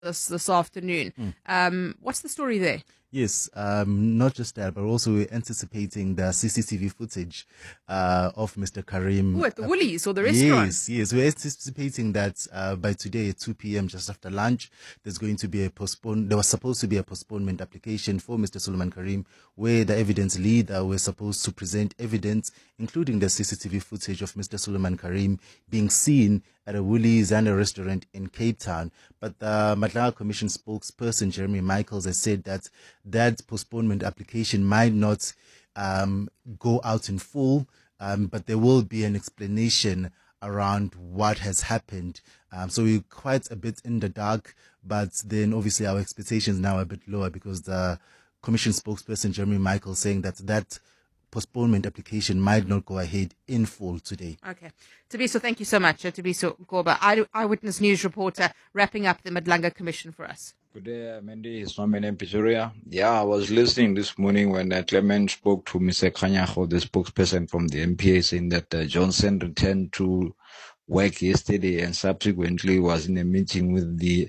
this afternoon. What's the story there? Yes, not just that, but also we're anticipating the CCTV footage of Mr. Karim. Oh, at the Woolies or the restaurant? Yes. We're anticipating that by today at 2 p.m., just after lunch, there was supposed to be a postponement application for Mr. Suleiman Karim, where the evidence leader was supposed to present evidence, including the CCTV footage of Mr. Suleiman Karim being seen at a Woolies and a restaurant in Cape Town. But the Madlanga Commission spokesperson, Jeremy Michaels, has said that postponement application might not go out in full, but there will be an explanation around what has happened. So we're quite a bit in the dark, but then obviously our expectations now are a bit lower because the Commission spokesperson, Jeremy Michaels, saying that postponement application might not go ahead in full today. Okay. Tabiso, thank you so much. Tabiso Goba, Eyewitness News reporter, wrapping up the Madlanga Commission for us. Good day, Mandy. It's Norman in Pretoria. Yeah, I was listening this morning when Clement spoke to Mr. Khanyago, the spokesperson from the MPA, saying that Johnson returned to work yesterday and subsequently was in a meeting with the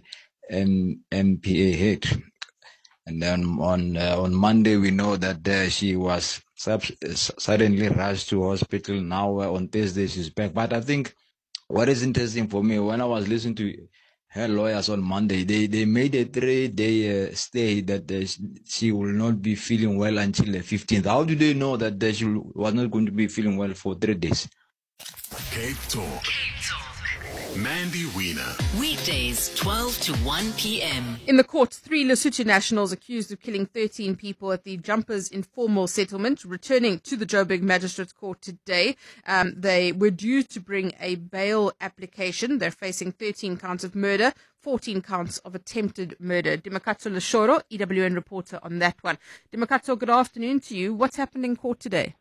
MPA head. And then on Monday, we know that she was suddenly rushed to hospital. Now on Thursday, she's back. But I think what is interesting for me, when I was listening to her lawyers on Monday, they made a 3-day stay that she will not be feeling well until the 15th. How do they know that she was not going to be feeling well for 3 days? Cape Talk. Mandy Wiener. Weekdays, 12 to 1 p.m. In the court, 3 Lesotho nationals accused of killing 13 people at the Jumpers informal settlement, returning to the Joburg Magistrates Court today. They were due to bring a bail application. They're facing 13 counts of murder, 14 counts of attempted murder. Dimakatso Leshoro, EWN reporter on that one. Dimakatso, good afternoon to you. What's happened in court today?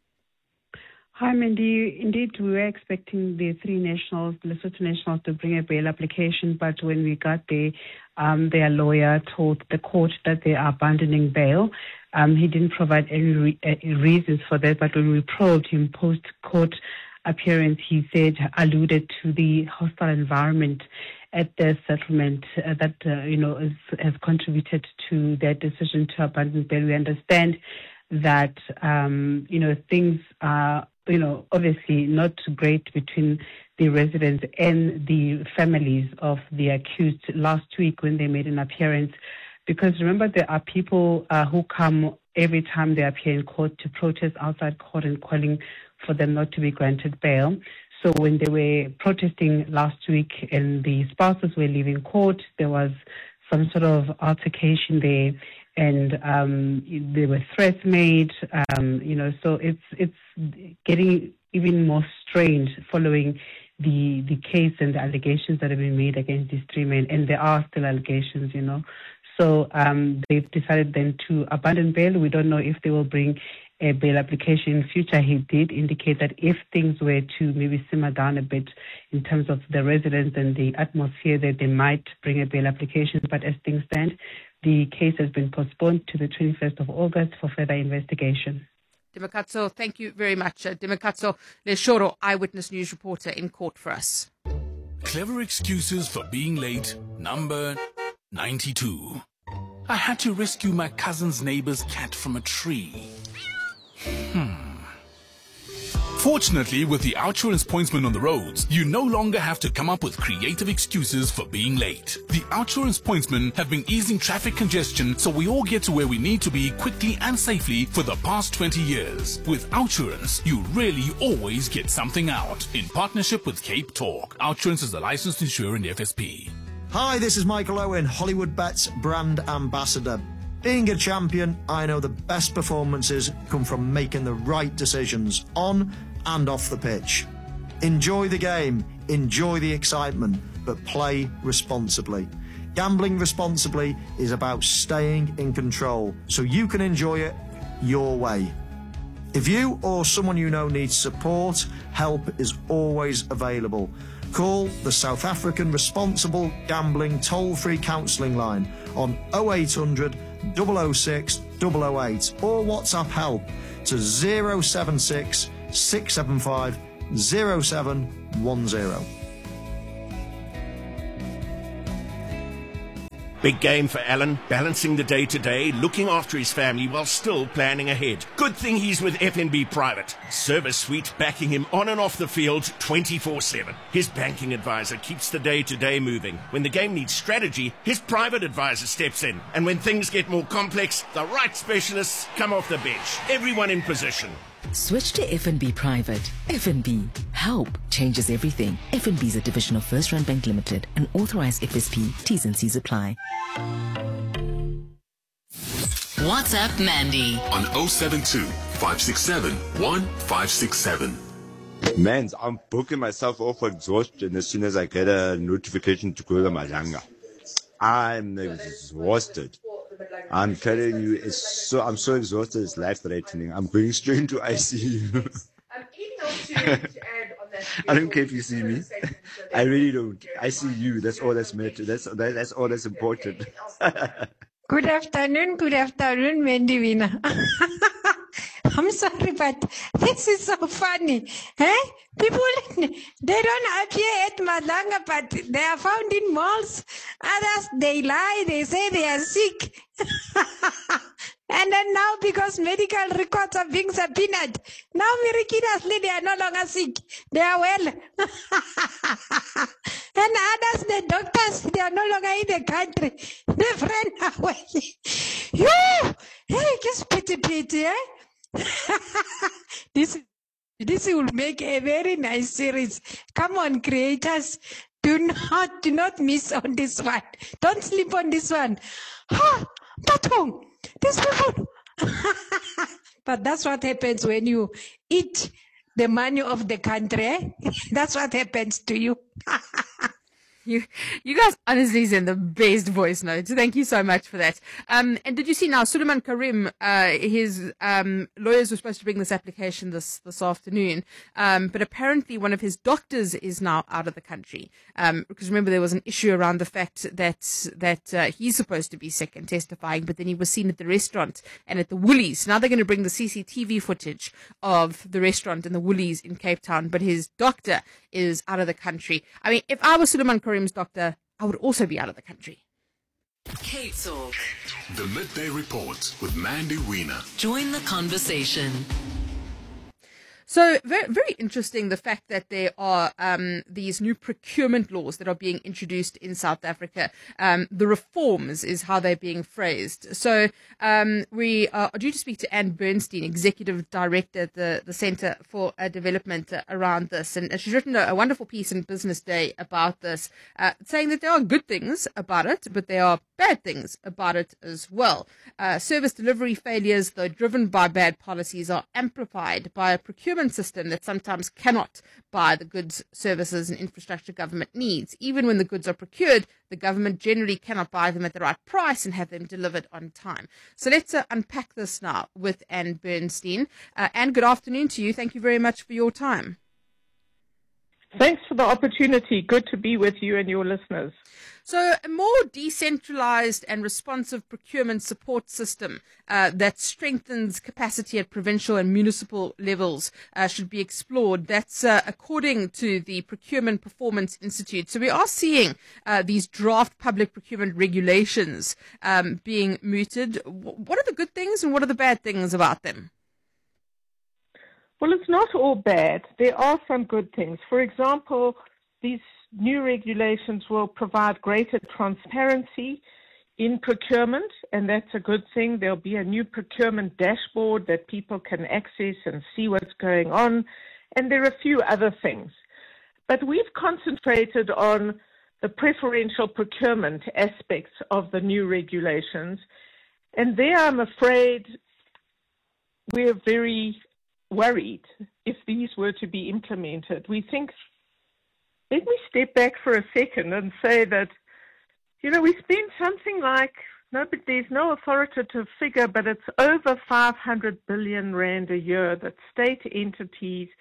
Hi, Mandy. Indeed, we were expecting the 3 nationals, Lesotho nationals, to bring a bail application, but when we got there, their lawyer told the court that they are abandoning bail. He didn't provide any reasons for that, but when we probed him post-court appearance, he alluded to the hostile environment at the settlement that has contributed to their decision to abandon bail. We understand that things are obviously not great between the residents and the families of the accused last week when they made an appearance. Because remember, there are people who come every time they appear in court to protest outside court and calling for them not to be granted bail. So when they were protesting last week and the spouses were leaving court, there was some sort of altercation there. And there were threats made, so it's getting even more strange following the case and the allegations that have been made against these 3 men. And there are still allegations, So they've decided then to abandon bail. We don't know if they will bring a bail application in future. He did indicate that if things were to maybe simmer down a bit in terms of the residents and the atmosphere, that they might bring a bail application. But as things stand, the case has been postponed to the 21st of August for further investigation. Dimakatso, thank you very much. Dimakatso Leshoro, Eyewitness News reporter in court for us. Clever excuses for being late, number 92. I had to rescue my cousin's neighbor's cat from a tree. Fortunately, with the Outsurance pointsman on the roads, you no longer have to come up with creative excuses for being late. The Outsurance pointsmen have been easing traffic congestion so we all get to where we need to be quickly and safely for the past 20 years. With Outsurance, you really always get something out. In partnership with Cape Talk, Outsurance is a licensed insurer in the FSP. Hi, this is Michael Owen, Hollywood Bets brand ambassador. Being a champion, I know the best performances come from making the right decisions on and off the pitch. Enjoy the game, enjoy the excitement, but play responsibly. Gambling responsibly is about staying in control, so you can enjoy it your way. If you or someone you know needs support, help is always available. Call the South African Responsible Gambling toll-free counselling line on 0800 006 008 or WhatsApp help to 076 675 0710. Big game for Alan, balancing the day-to-day, looking after his family while still planning ahead. Good thing he's with FNB Private. Service suite backing him on and off the field 24/7. His banking advisor keeps the day-to-day moving. When the game needs strategy, his private advisor steps in. And when things get more complex, the right specialists come off the bench. Everyone in position. Switch to FNB Private. FNB. Help changes everything. FNB is a division of First Rand Bank Limited, an authorized FSP. T's and C's apply. WhatsApp Mandy on 072 567 1567. Man, I'm booking myself off for exhaustion as soon as I get a notification to go to Malanga. I'm exhausted. I'm telling you, I'm so exhausted, it's life-threatening. I'm going straight into ICU. I don't care if you see me. I really don't. I see you. That's all that's matter. That's all that's important. Good afternoon, Mandy Wiener. I'm sorry, but this is so funny. People, they don't appear at Malanga, but they are found in malls. Others, they lie, they say they are sick. And then now, because medical records are being subpoenaed, now miraculously they are no longer sick. They are well. And others, the doctors, they are no longer in the country. They ran away. Hey, just pity, eh? This will make a very nice series. Come on, creators. Do not miss on this one. Don't sleep on this one. Patong, these people. But that's what happens when you eat the money of the country. That's what happens to you. You guys honestly send the best voice notes. Thank you so much for that. And did you see now, Suleiman Karim, his lawyers were supposed to bring this application this afternoon, but apparently one of his doctors is now out of the country. Because remember, there was an issue around the fact that he's supposed to be sick and testifying, but then he was seen at the restaurant and at the Woolies. Now they're going to bring the CCTV footage of the restaurant and the Woolies in Cape Town, but his doctor is out of the country. I mean, if I was Suleiman Karim's doctor, I would also be out of the country. Cape Talk. The Midday Report with Mandy Wiener. Join the conversation. So very, very interesting, the fact that there are these new procurement laws that are being introduced in South Africa. The reforms is how they're being phrased. So we are due to speak to Anne Bernstein, Executive Director at the Centre for Development around this. And she's written a wonderful piece in Business Day about this, saying that there are good things about it, but there are bad things about it as well. Service delivery failures, though driven by bad policies, are amplified by a procurement system that sometimes cannot buy the goods, services and infrastructure government needs. Even when the goods are procured, the government generally cannot buy them at the right price and have them delivered on time. So let's unpack this now with Anne Bernstein. Anne, good afternoon to you. Thank you very much for your time. Thanks for the opportunity. Good to be with you and your listeners. So a more decentralized and responsive procurement support system that strengthens capacity at provincial and municipal levels should be explored. That's according to the Procurement Performance Institute. So we are seeing these draft public procurement regulations being mooted. What are the good things and what are the bad things about them? Well, it's not all bad. There are some good things. For example, these new regulations will provide greater transparency in procurement, and that's a good thing. There'll be a new procurement dashboard that people can access and see what's going on, and there are a few other things. But we've concentrated on the preferential procurement aspects of the new regulations, and there I'm afraid we're very worried if these were to be implemented. We think, let me step back for a second and say that, we spend something like, but there's no authoritative figure, but it's over 500 billion rand a year that state entities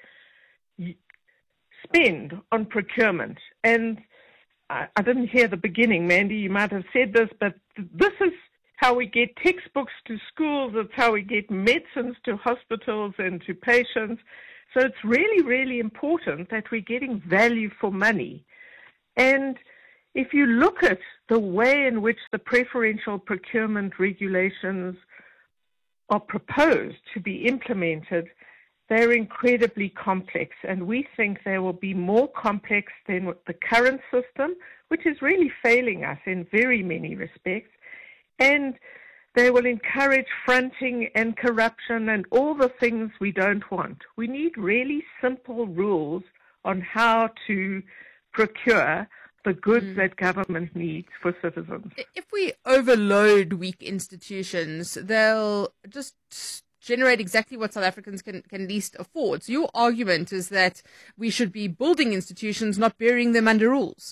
spend on procurement. And I didn't hear the beginning, Mandy, you might have said this, but this is how we get textbooks to schools, it's how we get medicines to hospitals and to patients. So it's really, really important that we're getting value for money. And if you look at the way in which the preferential procurement regulations are proposed to be implemented, they're incredibly complex, and we think they will be more complex than the current system, which is really failing us in very many respects, and they will encourage fronting and corruption and all the things we don't want. We need really simple rules on how to procure the goods that government needs for citizens. If we overload weak institutions, they'll just generate exactly what South Africans can least afford. So your argument is that we should be building institutions, not burying them under rules.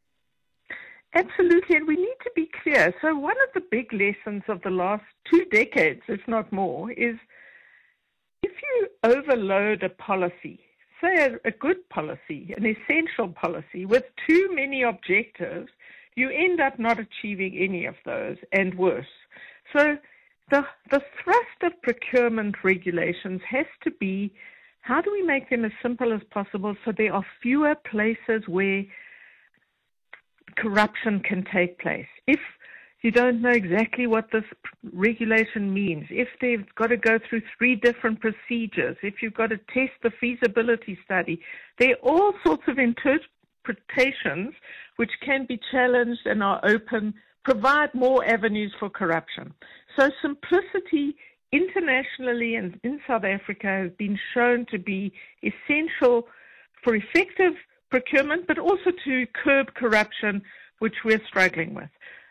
Absolutely, and we need to be clear. So one of the big lessons of the last 2 decades, if not more, is if you overload a policy, say a good policy, an essential policy, with too many objectives, you end up not achieving any of those, and worse. So the thrust of procurement regulations has to be, how do we make them as simple as possible so there are fewer places where corruption can take place? If you don't know exactly what this regulation means, if they've got to go through 3 different procedures, if you've got to test the feasibility study, there are all sorts of interpretations which can be challenged and are open, provide more avenues for corruption. So simplicity internationally and in South Africa has been shown to be essential for effective procurement, but also to curb corruption, which we're struggling with.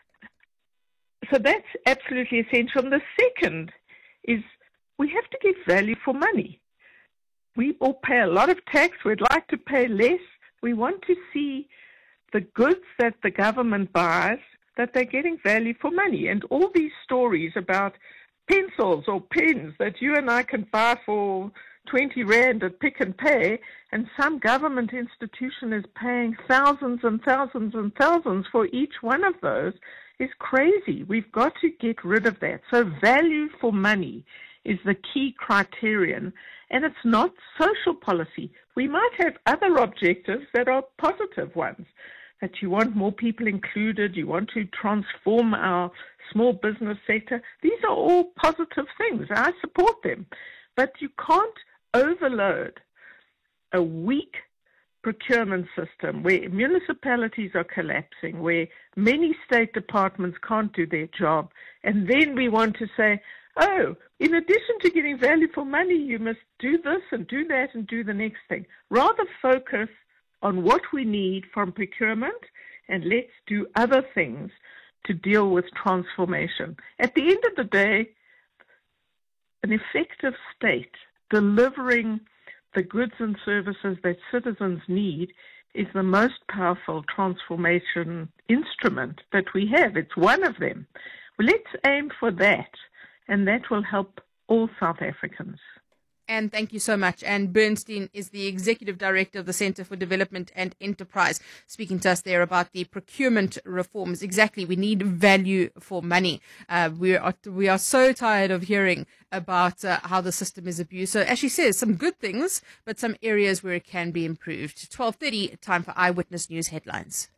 So that's absolutely essential. And the second is we have to give value for money. We all pay a lot of tax. We'd like to pay less. We want to see the goods that the government buys, that they're getting value for money. And all these stories about pencils or pens that you and I can buy for 20 Rand at Pick and Pay, and some government institution is paying thousands and thousands and thousands for each one of those, is crazy. We've got to get rid of that. So value for money is the key criterion, and it's not social policy. We might have other objectives that are positive ones, that you want more people included, you want to transform our small business sector. These are all positive things. I support them. But you can't overload a weak procurement system where municipalities are collapsing, where many state departments can't do their job, and then we want to say, oh, in addition to getting value for money, you must do this and do that and do the next thing. Rather focus on what we need from procurement, and let's do other things to deal with transformation. At the end of the day, an effective state delivering the goods and services that citizens need is the most powerful transformation instrument that we have. It's one of them. Well, let's aim for that, and that will help all South Africans. And thank you so much. Anne Bernstein is the Executive Director of the Centre for Development and Enterprise, speaking to us there about the procurement reforms. Exactly. We need value for money. We are so tired of hearing about how the system is abused. So as she says, some good things, but some areas where it can be improved. 12:30, time for Eyewitness News headlines.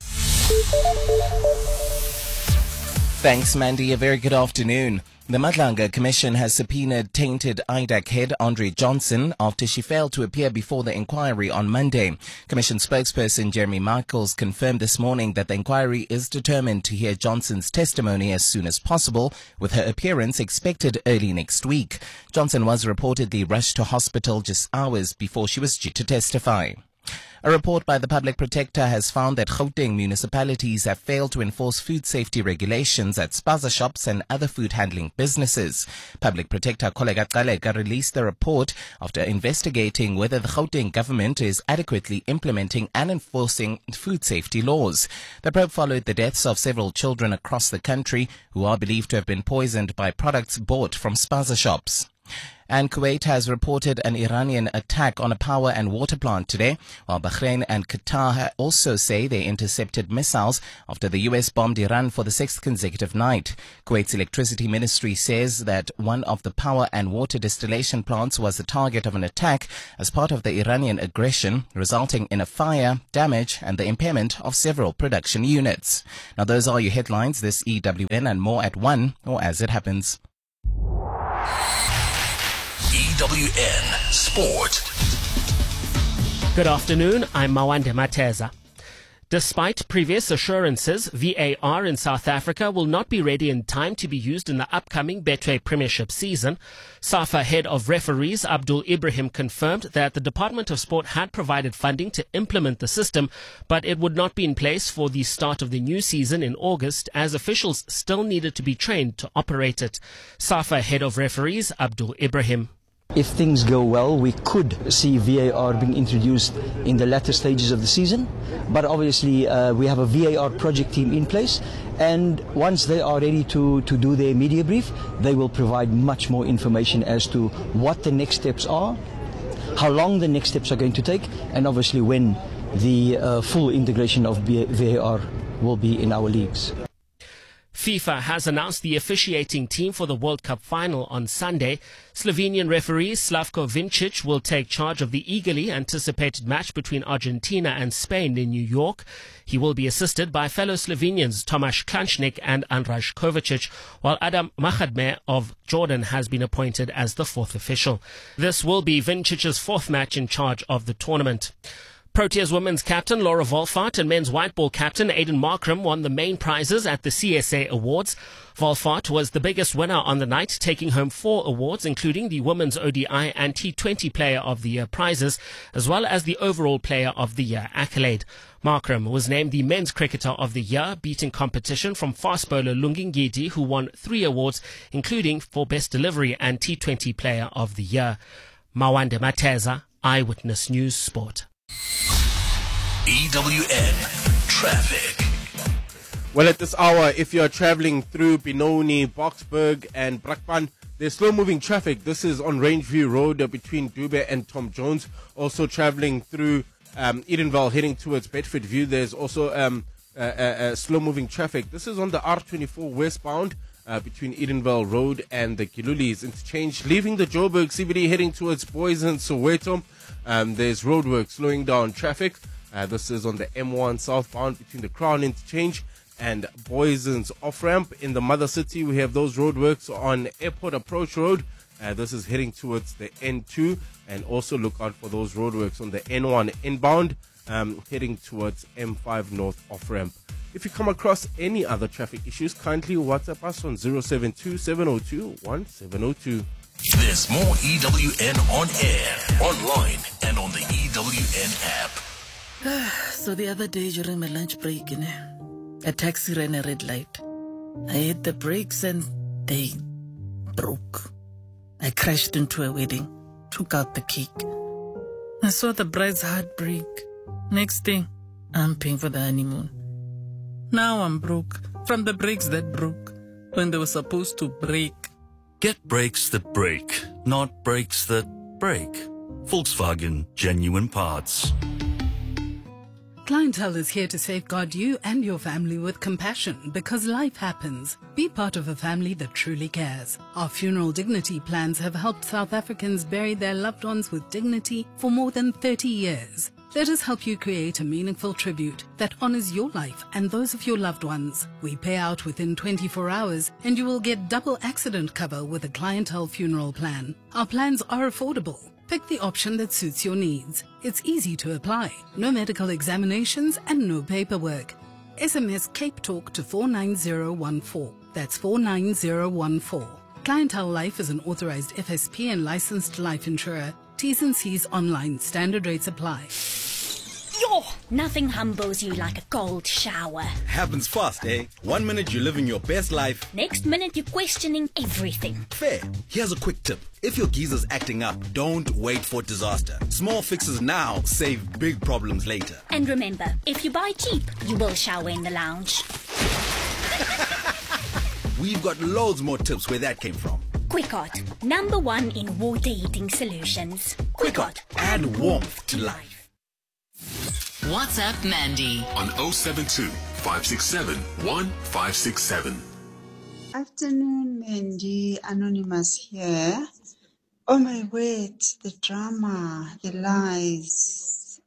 Thanks, Mandy. A very good afternoon. The Madlanga Commission has subpoenaed tainted IDAC head Andre Johnson after she failed to appear before the inquiry on Monday. Commission spokesperson Jeremy Michaels confirmed this morning that the inquiry is determined to hear Johnson's testimony as soon as possible, with her appearance expected early next week. Johnson was reportedly rushed to hospital just hours before she was due to testify. A report by the Public Protector has found that Gauteng municipalities have failed to enforce food safety regulations at spaza shops and other food handling businesses. Public Protector Koleka Qaleka released the report after investigating whether the Gauteng government is adequately implementing and enforcing food safety laws. The probe followed the deaths of several children across the country who are believed to have been poisoned by products bought from spaza shops. And Kuwait has reported an Iranian attack on a power and water plant today, while Bahrain and Qatar also say they intercepted missiles after the US bombed Iran for the 6th consecutive night. Kuwait's electricity ministry says that one of the power and water distillation plants was the target of an attack as part of the Iranian aggression, resulting in a fire, damage, and the impairment of several production units. Now, those are your headlines this EWN, and more at 1 or as it happens. EWN Sport. Good afternoon, I'm Mawande Mateza. Despite previous assurances, VAR in South Africa will not be ready in time to be used in the upcoming Betway Premiership season. SAFA head of referees Abdul Ibrahim confirmed that the Department of Sport had provided funding to implement the system, but it would not be in place for the start of the new season in August, as officials still needed to be trained to operate it. SAFA head of referees Abdul Ibrahim. If things go well, we could see VAR being introduced in the latter stages of the season. But obviously, we have a VAR project team in place. And once they are ready to do their media brief, they will provide much more information as to what the next steps are, how long the next steps are going to take, and obviously when the full integration of VAR will be in our leagues. FIFA has announced the officiating team for the World Cup final on Sunday. Slovenian referee Slavko Vincic will take charge of the eagerly anticipated match between Argentina and Spain in New York. He will be assisted by fellow Slovenians Tomasz Klančnik and Andraž Kovacic, while Adam Mahadme of Jordan has been appointed as the fourth official. This will be Vincic's fourth match in charge of the tournament. Proteas women's captain Laura Wolfart and men's white ball captain Aiden Markram won the main prizes at the CSA Awards. Wolfart was the biggest winner on the night, taking home 4 awards, including the Women's ODI and T20 Player of the Year prizes, as well as the Overall Player of the Year accolade. Markram was named the Men's Cricketer of the Year, beating competition from fast bowler Lungi Ngidi, who won 3 awards, including for Best Delivery and T20 Player of the Year. Mawande Mateza, Eyewitness News Sport. EWN Traffic. Well, at this hour, if you're traveling through Benoni, Boksburg and Brakpan, there's slow-moving traffic. This is on Rangeview Road between Dube and Tom Jones. Also traveling through Edenvale heading towards Bedford View. There's also slow-moving traffic. This is on the R24 westbound between Edenvale Road and the Gilulis interchange. Leaving the Joburg CBD heading towards Boys and Soweto. There's roadwork slowing down traffic. This is on the M1 southbound between the Crown interchange and Boyson's off-ramp. In the Mother City, we have those roadworks on Airport Approach Road. This is heading towards the N2, and also look out for those roadworks on the N1 inbound, heading towards M5 North off-ramp. If you come across any other traffic issues, kindly WhatsApp us on 072-702-1702. There's more EWN on air, online, and on the EWN app. So the other day during my lunch break, a taxi ran a red light. I hit the brakes and they broke. I crashed into a wedding, took out the cake. I saw the bride's heart break. Next thing, I'm paying for the honeymoon. Now I'm broke from the brakes that broke when they were supposed to break. Get brakes that break, not brakes that break. Volkswagen Genuine Parts. Clientele is here to safeguard you and your family with compassion, because life happens. Be part of a family that truly cares. Our funeral dignity plans have helped South Africans bury their loved ones with dignity for more than 30 years. Let us help you create a meaningful tribute that honors your life and those of your loved ones. We pay out within 24 hours and you will get double accident cover with a Clientele funeral plan. Our plans are affordable. Pick the option that suits your needs. It's easy to apply. No medical examinations and no paperwork. SMS Cape Talk to 49014. That's 49014. Clientele Life is an authorized FSP and licensed life insurer. T's and C's online. Standard rates apply. Yo, nothing humbles you like a cold shower. Happens fast, eh? 1 minute you're living your best life. Next minute you're questioning everything. Fair. Here's a quick tip. If your geezer's acting up, don't wait for disaster. Small fixes now save big problems later. And remember, if you buy cheap, you will shower in the lounge. We've got loads more tips where that came from. Quick Art, #1 in water heating solutions. Quickot, add warmth to life. WhatsApp Mandy on 072 567 1567. Afternoon, Mandy. Anonymous here. Oh my word, the drama, the lies.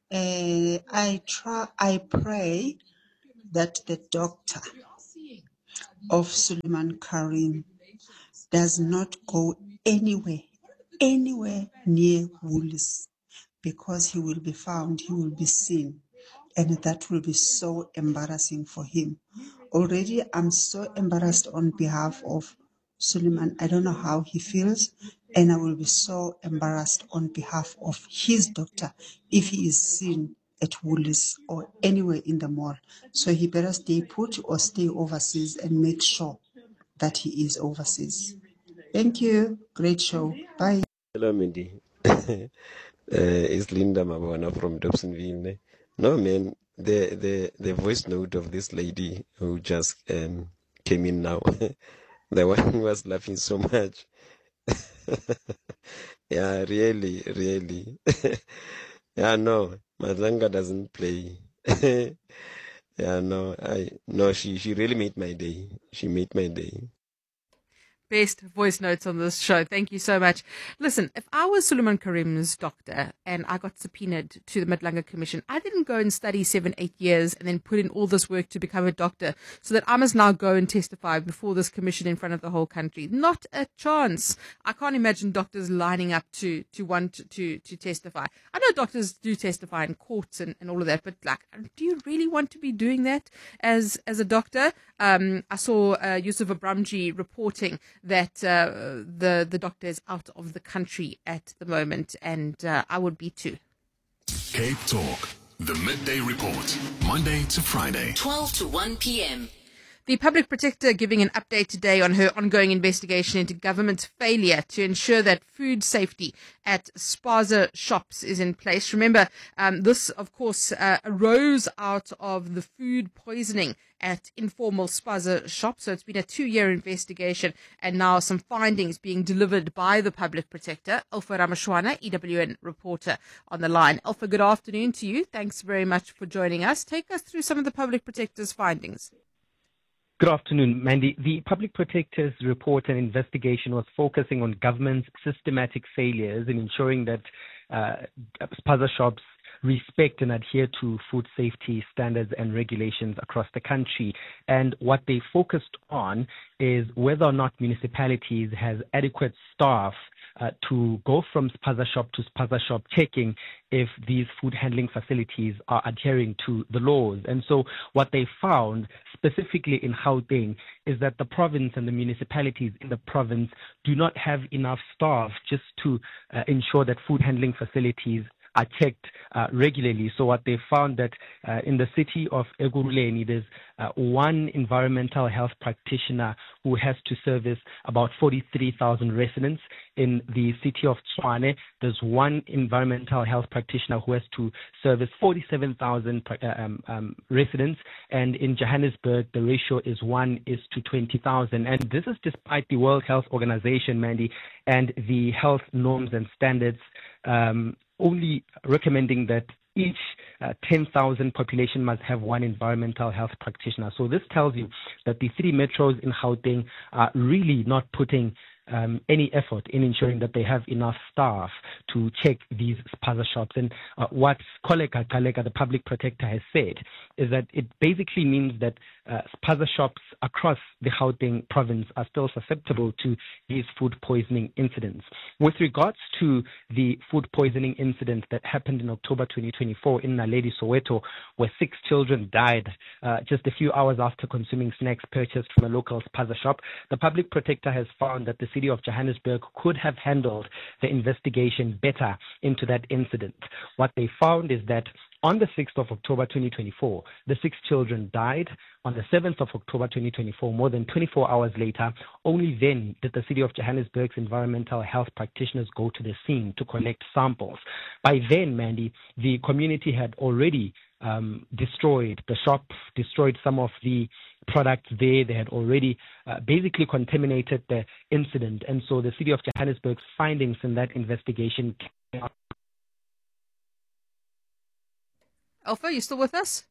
I pray that the doctor of Suleiman Karim does not go anywhere near Woolies, because he will be found, he will be seen, and that will be so embarrassing for him. Already, I'm so embarrassed on behalf of Suleiman. I don't know how he feels, and I will be so embarrassed on behalf of his doctor if he is seen at Woolies or anywhere in the mall. So he better stay put or stay overseas and make sure that he is overseas. Thank you. Great show. Bye. Hello, Mindy. It's Linda Mabwana from Dobsonville. No, man, the voice note of this lady who just came in now, the one was laughing so much. Yeah, really. Yeah, no, Madlanga doesn't play. Yeah, no, she really made my day. She made my day. Best voice notes on this show. Thank you so much. Listen, if I was Suleiman Karim's doctor and I got subpoenaed to the Madlanga Commission, I didn't go and study 7-8 years and then put in all this work to become a doctor so that I must now go and testify before this commission in front of the whole country. Not a chance. I can't imagine doctors lining up to want to testify. I know doctors do testify in courts and all of that, but like, do you really want to be doing that as a doctor? I saw Yusuf Abramji reporting that the doctor is out of the country at the moment, and I would be too. Cape Talk, the Midday Report, Monday to Friday, 12 to 1 p.m. The Public Protector giving an update today on her ongoing investigation into government's failure to ensure that food safety at spaza shops is in place. Remember, this, of course, arose out of the food poisoning at informal spaza shops. So it's been a 2-year investigation, and now some findings being delivered by the Public Protector. Alpha Ramashwana, EWN reporter, on the line. Alpha, good afternoon to you. Thanks very much for joining us. Take us through some of the Public Protector's findings. Good afternoon, Mandy. The Public Protector's report and investigation was focusing on government's systematic failures in ensuring that spaza shops respect and adhere to food safety standards and regulations across the country. And what they focused on is whether or not municipalities have adequate staff to go from spaza shop to spaza shop, checking if these food handling facilities are adhering to the laws. And so what they found specifically in Gauteng is that the province and the municipalities in the province do not have enough staff just to ensure that food handling facilities are checked regularly. So what they found that in the city of Ekurhuleni, there's one environmental health practitioner who has to service about 43,000 residents. In the city of Tshwane, there's one environmental health practitioner who has to service 47,000 residents. And in Johannesburg, the ratio is 1:20,000. And this is despite the World Health Organization, Mandy, and the health norms and standards only recommending that each 10,000 population must have one environmental health practitioner. So this tells you that the 3 metros in Gauteng are really not putting any effort in ensuring that they have enough staff to check these spaza shops. And what Koleka Kaleka, the Public Protector, has said is that it basically means that spaza shops across the Gauteng province are still susceptible to these food poisoning incidents. With regards to the food poisoning incident that happened in October 2024 in Naledi, Soweto, where 6 children died just a few hours after consuming snacks purchased from a local spaza shop, the Public Protector has found that the city of Johannesburg could have handled the investigation better into that incident. What they found is that on the 6th of October 2024, the 6 children died. On the 7th of October 2024, more than 24 hours later, only then did the city of Johannesburg's environmental health practitioners go to the scene to collect samples. By then, Mandy, the community had already destroyed the shop, destroyed some of the products there. They had already basically contaminated the incident. And so the City of Johannesburg's findings in that investigation came out. Alpha, you still with us?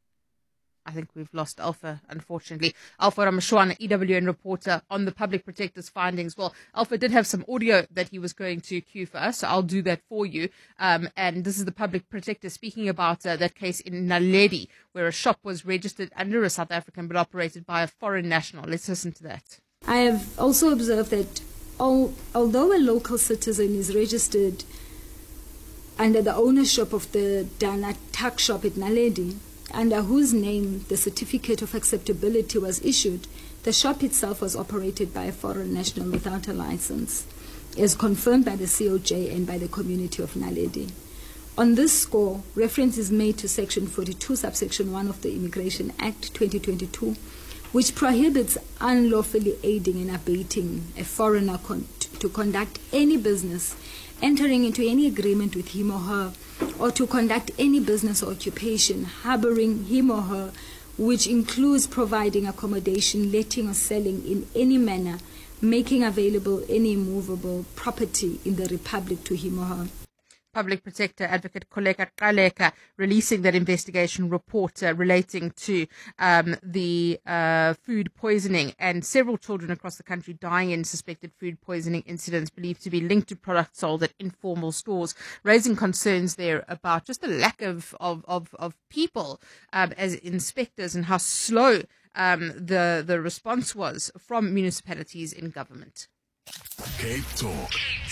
I think we've lost Alpha, unfortunately. Alpha Ramashwana, EWN reporter on the Public Protector's findings. Well, Alpha did have some audio that he was going to cue for us, so I'll do that for you. And this is the Public Protector speaking about that case in Naledi, where a shop was registered under a South African but operated by a foreign national. Let's listen to that. I have also observed that although a local citizen is registered under the ownership of the Dana tuck shop at Naledi, under whose name the certificate of acceptability was issued, the shop itself was operated by a foreign national without a license, as confirmed by the COJ and by the community of Naledi. On this score, reference is made to Section 42, subsection 1 of the Immigration Act 2022, which prohibits unlawfully aiding and abetting a foreigner to conduct any business, entering into any agreement with him or her, or to conduct any business or occupation harboring him or her, which includes providing accommodation, letting or selling in any manner, making available any immovable property in the Republic to him or her. Public Protector Advocate Koleka Kaleka releasing that investigation report relating to the food poisoning and several children across the country dying in suspected food poisoning incidents believed to be linked to products sold at informal stores, raising concerns there about just the lack of people as inspectors and how slow the response was from municipalities in government. Cape Talk.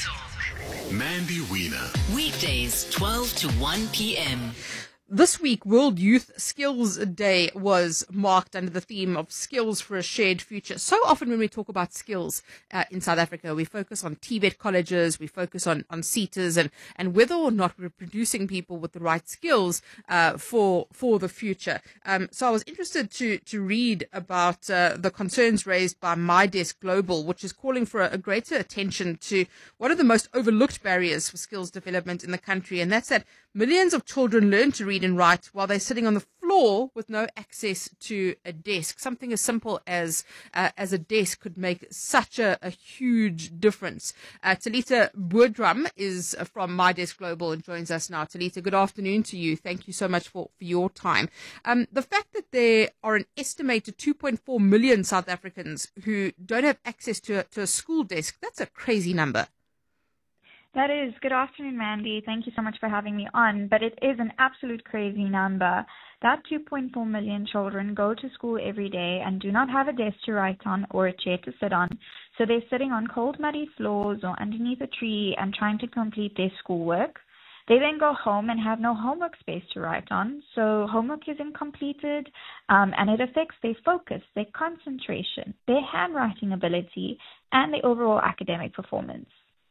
Mandy Wiener. Weekdays, 12 to 1 p.m. This week, World Youth Skills Day was marked under the theme of skills for a shared future. So often when we talk about skills in South Africa, we focus on TVET colleges, we focus on SETAs and whether or not we're producing people with the right skills for the future. So I was interested to read about the concerns raised by MyDesk Global, which is calling for a greater attention to one of the most overlooked barriers for skills development in the country, and that's that millions of children learn to read and write while they're sitting on the floor with no access to a desk. Something as simple as a desk could make such a huge difference. Talita Boerdrum is from MyDesk Global and joins us now. Talita, good afternoon to you. Thank you so much for your time. The fact that there are an estimated 2.4 million South Africans who don't have access to a school desk, that's a crazy number. That is. Good afternoon, Mandy. Thank you so much for having me on. But it is an absolute crazy number. That 2.4 million children go to school every day and do not have a desk to write on or a chair to sit on. So they're sitting on cold, muddy floors or underneath a tree and trying to complete their schoolwork. They then go home and have no homework space to write on. So homework isn't completed, and it affects their focus, their concentration, their handwriting ability, and their overall academic performance.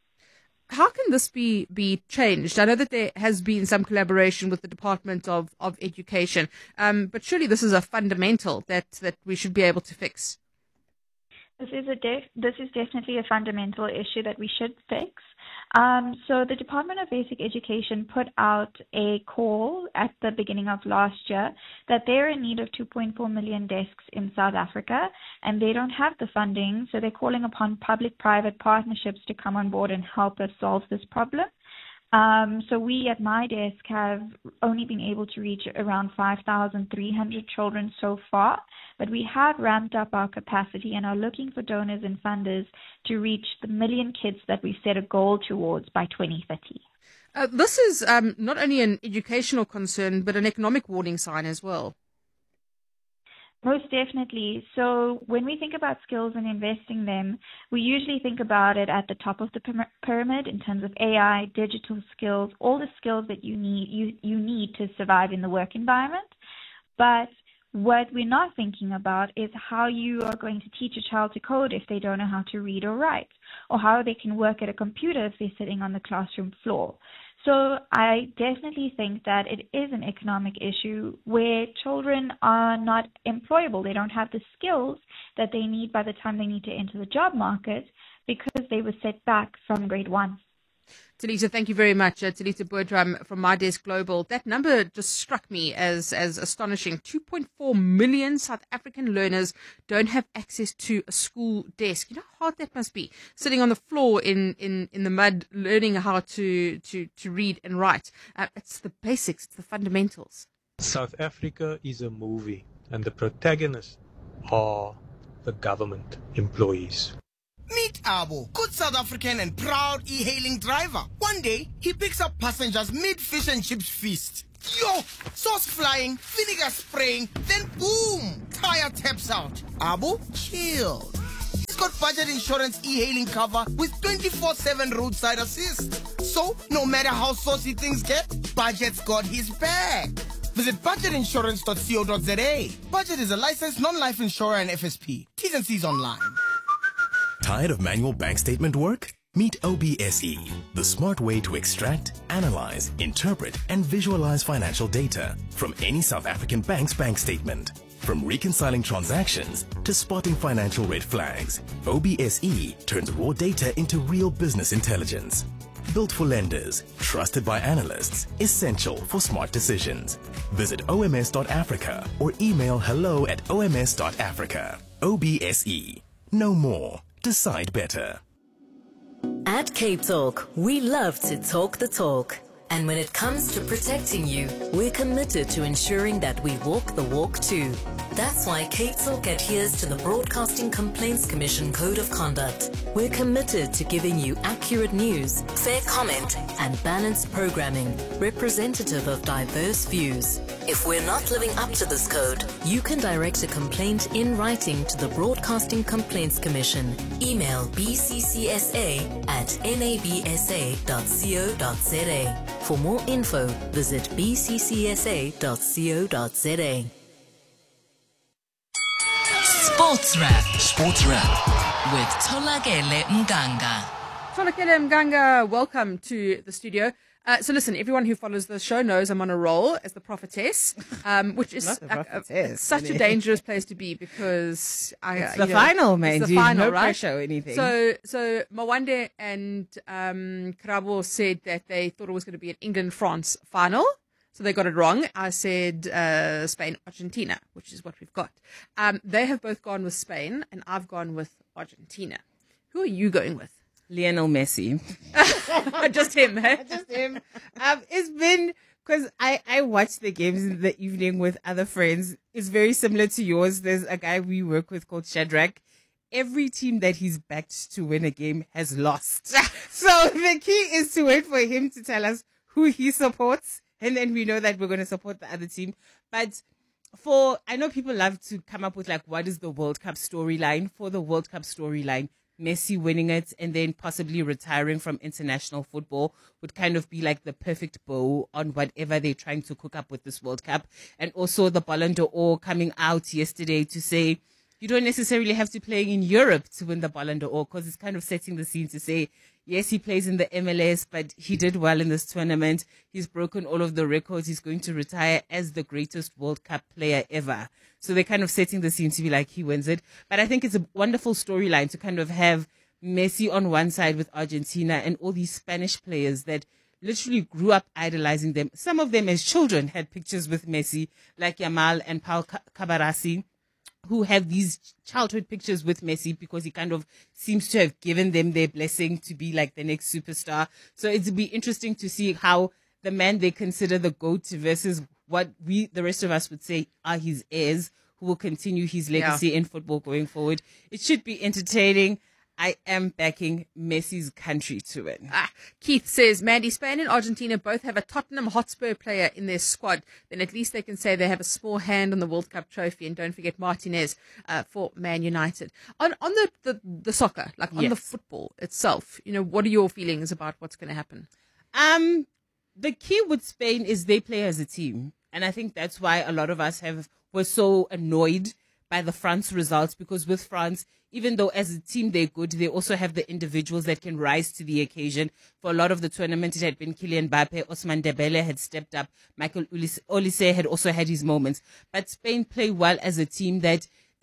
How can this be changed? I know that there has been some collaboration with the Department of Education, but surely this is a fundamental that we should be able to fix. This is definitely a fundamental issue that we should fix. So the Department of Basic Education put out a call at the beginning of last year that they're in need of 2.4 million desks in South Africa, and they don't have the funding, so they're calling upon public-private partnerships to come on board and help us solve this problem. So we at MyDesk have only been able to reach around 5,300 children so far, but we have ramped up our capacity and are looking for donors and funders to reach the million kids that we set a goal towards by 2030. This is not only an educational concern, but an economic warning sign as well. Most definitely. So when we think about skills and investing them, we usually think about it at the top of the pyramid in terms of AI, digital skills, all the skills that you need to survive in the work environment. But what we're not thinking about is how you are going to teach a child to code if they don't know how to read or write, or how they can work at a computer if they're sitting on the classroom floor. So I definitely think that it is an economic issue where children are not employable. They don't have the skills that they need by the time they need to enter the job market because they were set back from grade 1. Talita, thank you very much. Talita Boerdrum from My Desk Global. That number just struck me as astonishing. 2.4 million South African learners don't have access to a school desk. You know how hard that must be, sitting on the floor in the mud, learning how to read and write. It's the basics, it's the fundamentals. South Africa is a movie, and the protagonists are the government employees. Meet Abo, good South African and proud e-hailing driver. One day, he picks up passengers mid-fish and chips feast. Yo, sauce flying, vinegar spraying, then boom, tire taps out. Abo, chill. He's got budget insurance e-hailing cover with 24/7 roadside assist. So, no matter how saucy things get, Budget's got his back. Visit budgetinsurance.co.za. Budget is a licensed non-life insurer and FSP. T's and C's online. Tired of manual bank statement work? Meet OBSE, the smart way to extract, analyze, interpret, and visualize financial data from any South African bank's bank statement. From reconciling transactions to spotting financial red flags, OBSE turns raw data into real business intelligence. Built for lenders, trusted by analysts, essential for smart decisions. Visit oms.africa or email hello@oms.africa. OBSE. Know more. Decide better. At Cape Talk, we love to talk the talk. And when it comes to protecting you, we're committed to ensuring that we walk the walk too. That's why Cape Talk adheres to the Broadcasting Complaints Commission Code of Conduct. We're committed to giving you accurate news, fair comment, and balanced programming, representative of diverse views. If we're not living up to this code, you can direct a complaint in writing to the Broadcasting Complaints Commission. Email bccsa@nabsa.co.za. For more info, visit bccsa.co.za. Sports Wrap. Sports Wrap. With Tolakele Mganga. Tolakele Mganga, welcome to the studio. So listen, everyone who follows the show knows I'm on a roll as the prophetess, which is such a dangerous place to be because it's the final, man. It's the final, no right? pressure or anything. So Mawande and Krabo said that they thought it was going to be an England-France final. So they got it wrong. I said Spain-Argentina, which is what we've got. They have both gone with Spain, and I've gone with Argentina. Who are you going with? Lionel Messi. Just him, eh? Just him. It's been, because I watch the games in the evening with other friends. It's very similar to yours. There's a guy we work with called Shadrach. Every team that he's backed to win a game has lost. So the key is to wait for him to tell us who he supports. And then we know that we're going to support the other team. But I know people love to come up with like, what is the World Cup storyline? For the World Cup storyline, Messi winning it and then possibly retiring from international football would kind of be like the perfect bow on whatever they're trying to cook up with this World Cup. And also the Ballon d'Or coming out yesterday to say you don't necessarily have to play in Europe to win the Ballon d'Or, because it's kind of setting the scene to say, yes, he plays in the MLS, but he did well in this tournament. He's broken all of the records. He's going to retire as the greatest World Cup player ever. So they're kind of setting the scene to be like, he wins it. But I think it's a wonderful storyline to kind of have Messi on one side with Argentina and all these Spanish players that literally grew up idolizing them. Some of them as children had pictures with Messi, like Yamal and Paul Cabarasi, who have these childhood pictures with Messi because he kind of seems to have given them their blessing to be like the next superstar. So it'd be interesting to see how the man they consider the GOAT versus what the rest of us would say are his heirs, who will continue his legacy in football going forward. It should be entertaining. I am backing Messi's country to win. Keith says, Mandy, Spain and Argentina both have a Tottenham Hotspur player in their squad. Then at least they can say they have a small hand on the World Cup trophy. And don't forget Martinez for Man United. On the soccer, like on the football itself, what are your feelings about what's going to happen? The key with Spain is they play as a team. And I think that's why a lot of us were so annoyed by the France results, because with France, even though as a team they're good, they also have the individuals that can rise to the occasion. For a lot of the tournament, it had been Kylian Mbappe, Ousmane Dembele had stepped up, Michael Olise had also had his moments. But Spain play well as a team that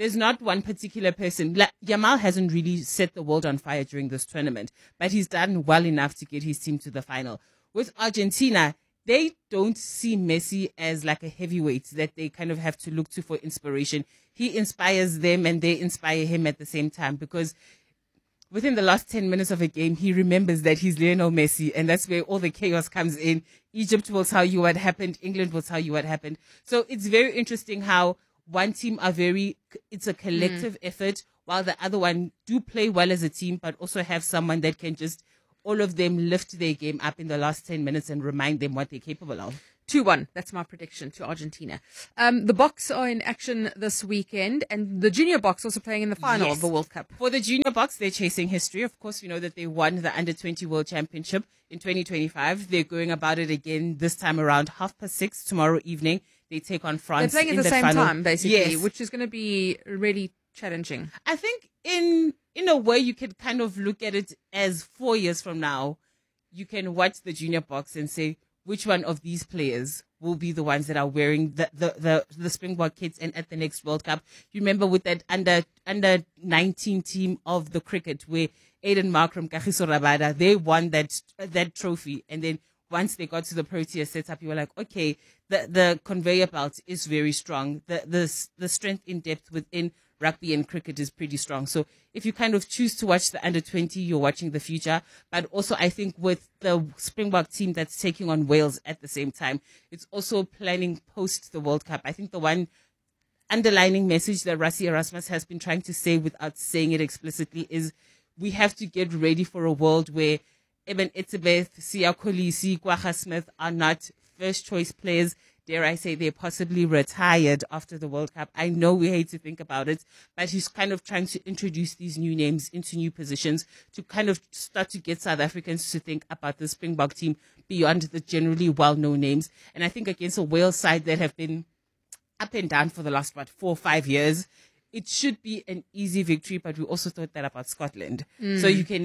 there's not one particular person. Like, Yamal hasn't really set the world on fire during this tournament, but he's done well enough to get his team to the final. With Argentina, they don't see Messi as like a heavyweight that they kind of have to look to for inspiration. He inspires them and they inspire him at the same time, because within the last 10 minutes of a game, he remembers that he's Lionel Messi, and that's where all the chaos comes in. Egypt will tell you what happened. England will tell you what happened. So it's very interesting how one team it's a collective effort, while the other one do play well as a team, but also have someone that can just, all of them lift their game up in the last 10 minutes and remind them what they're capable of. 2-1. That's my prediction to Argentina. The Boks are in action this weekend, and the Junior Boks also playing in the final of the World Cup. For the Junior Boks, they're chasing history. Of course, you know that they won the Under-20 World Championship in 2025. They're going about it again this time around 6:30 tomorrow evening. They take on France. They're playing at the same time, basically, yes, which is going to be really challenging. I think in a way you can kind of look at it as 4 years from now, you can watch the Junior Boks and say, which one of these players will be the ones that are wearing the Springbok kits and at the next World Cup? You remember with that under 19 team of the cricket where Aiden Markram, Kagiso Rabada, they won that trophy. And then once they got to the Protea setup, you were like, okay, the conveyor belt is very strong. The strength in depth within rugby and cricket is pretty strong. So if you kind of choose to watch the Under-20, you're watching the future. But also I think with the Springbok team that's taking on Wales at the same time, it's also planning post the World Cup. I think the one underlining message that Rassie Erasmus has been trying to say without saying it explicitly is we have to get ready for a world where Eben Etzebeth, Siya Kolisi, Kwagga Smith are not first choice players. Dare I say they're possibly retired after the World Cup. I know we hate to think about it, but he's kind of trying to introduce these new names into new positions to kind of start to get South Africans to think about the Springbok team beyond the generally well-known names. And I think against a Wales side that have been up and down for the last, 4 or 5 years, it should be an easy victory, but we also thought that about Scotland. So you can